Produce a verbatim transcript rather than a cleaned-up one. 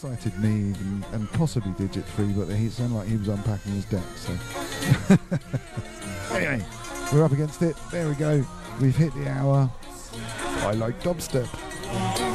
excited me and, and possibly Digit three, but he sounded like he was unpacking his deck. So anyway, we're up against it. There we go. We've hit the hour. I like dubstep.